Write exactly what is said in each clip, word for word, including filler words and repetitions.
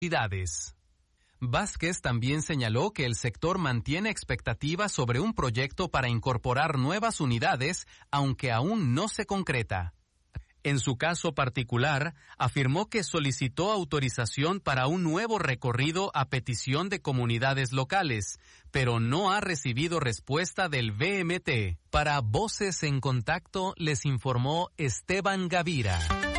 unidades. Vázquez también señaló que el sector mantiene expectativas sobre un proyecto para incorporar nuevas unidades, aunque aún no se concreta. En su caso particular, afirmó que solicitó autorización para un nuevo recorrido a petición de comunidades locales, pero no ha recibido respuesta del V M T. Para Voces en Contacto, les informó Esteban Gavira.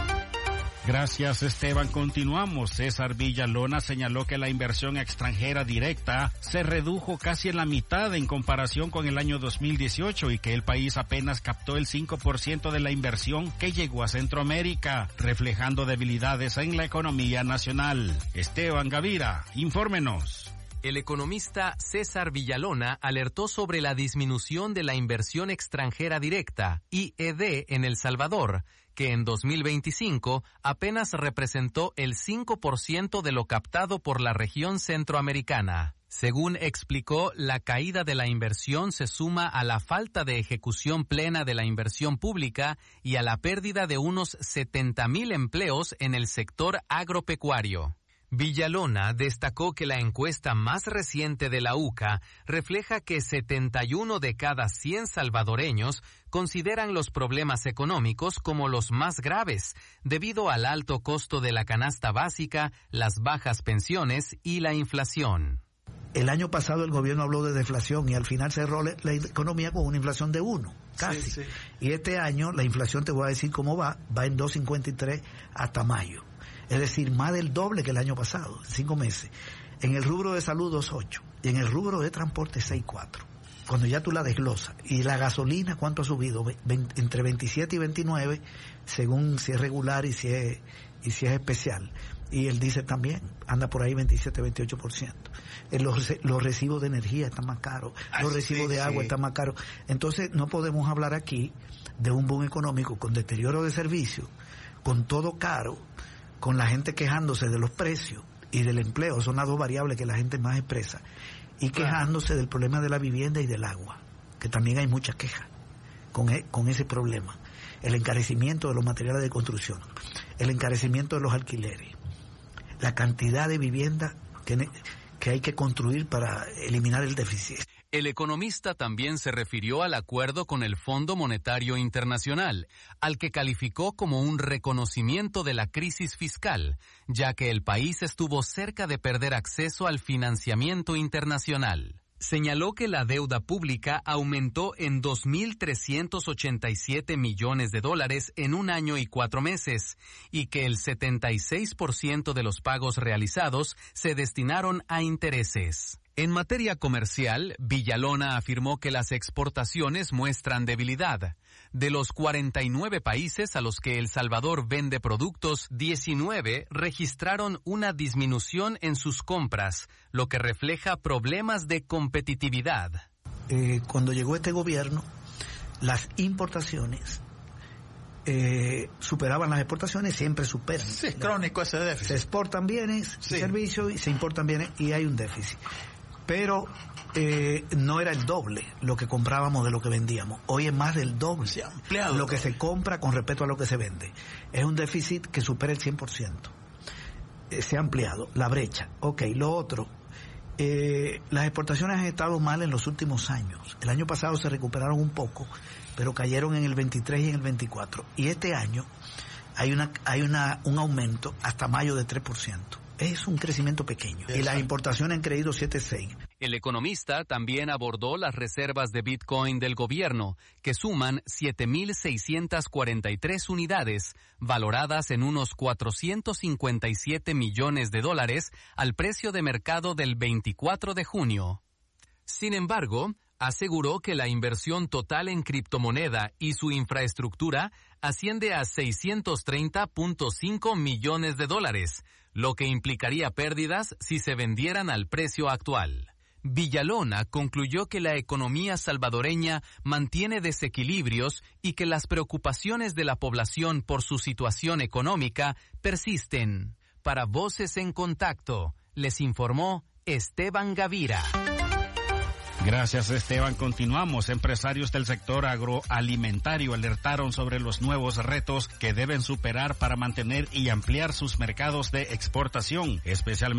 Gracias, Esteban. Continuamos. César Villalona señaló que la inversión extranjera directa se redujo casi en la mitad en comparación con el año dos mil dieciocho y que el país apenas captó el cinco por ciento de la inversión que llegó a Centroamérica, reflejando debilidades en la economía nacional. Esteban Gavira, infórmenos. El economista César Villalona alertó sobre la disminución de la inversión extranjera directa, I E D, en El Salvador, que en dos mil veinticinco apenas representó el cinco por ciento de lo captado por la región centroamericana. Según explicó, la caída de la inversión se suma a la falta de ejecución plena de la inversión pública y a la pérdida de unos setenta mil empleos en el sector agropecuario. Villalona destacó que la encuesta más reciente de la U C A refleja que setenta y uno de cada cien salvadoreños consideran los problemas económicos como los más graves, debido al alto costo de la canasta básica, las bajas pensiones y la inflación. El año pasado el gobierno habló de deflación y al final cerró la economía con una inflación de uno, casi. Sí, sí. Y este año la inflación, te voy a decir cómo va, va en dos cincuenta y tres hasta mayo. Es decir, más del doble que el año pasado, en cinco meses. En el rubro de salud, dos punto ocho. Y en el rubro de transporte, seis punto cuatro. Cuando ya tú la desglosas. Y la gasolina, ¿cuánto ha subido? veinte, entre veintisiete y veintinueve, según si es regular y si es, y si es especial. Y el diésel también, anda por ahí veintisiete, veintiocho por ciento. Los, los recibos de energía están más caros, los ah, recibos sí, de agua sí. están más caros. Entonces, no podemos hablar aquí de un boom económico con deterioro de servicios, con todo caro, con la gente quejándose de los precios y del empleo, son las dos variables que la gente más expresa, y quejándose del problema de la vivienda y del agua, que también hay muchas quejas con, e, con ese problema. El encarecimiento de los materiales de construcción, el encarecimiento de los alquileres, la cantidad de vivienda que, que hay que construir para eliminar el déficit. El economista también se refirió al acuerdo con el Fondo Monetario Internacional, al que calificó como un reconocimiento de la crisis fiscal, ya que el país estuvo cerca de perder acceso al financiamiento internacional. Señaló que la deuda pública aumentó en dos mil trescientos ochenta y siete millones de dólares en un año y cuatro meses, y que el setenta y seis por ciento de los pagos realizados se destinaron a intereses. En materia comercial, Villalona afirmó que las exportaciones muestran debilidad. De los cuarenta y nueve países a los que El Salvador vende productos, diecinueve registraron una disminución en sus compras, lo que refleja problemas de competitividad. Eh, cuando llegó este gobierno, las importaciones eh, superaban las exportaciones, siempre superan. Sí, es crónico ese déficit. Se exportan bienes, sí. servicios, y se importan bienes, y hay un déficit. Pero eh, no era el doble lo que comprábamos de lo que vendíamos. Hoy es más del doble lo que se compra con respecto a lo que se vende. Es un déficit que supera el cien por ciento. Eh, se ha ampliado la brecha. Ok, lo otro, eh, las exportaciones han estado mal en los últimos años. El año pasado se recuperaron un poco, pero cayeron en el veintitrés y en el veinticuatro. Y este año hay una hay una un aumento hasta mayo de tres por ciento. Es un crecimiento pequeño. Exacto. Y las importaciones han creído siete punto seis. El economista también abordó las reservas de Bitcoin del gobierno, que suman siete mil seiscientas cuarenta y tres unidades, valoradas en unos cuatrocientos cincuenta y siete millones de dólares al precio de mercado del veinticuatro de junio. Sin embargo, aseguró que la inversión total en criptomoneda y su infraestructura asciende a seiscientos treinta punto cinco millones de dólares, lo que implicaría pérdidas si se vendieran al precio actual. Villalona concluyó que la economía salvadoreña mantiene desequilibrios y que las preocupaciones de la población por su situación económica persisten. Para Voces en Contacto, les informó Esteban Gavira. Gracias, Esteban. Continuamos. Empresarios del sector agroalimentario alertaron sobre los nuevos retos que deben superar para mantener y ampliar sus mercados de exportación, especialmente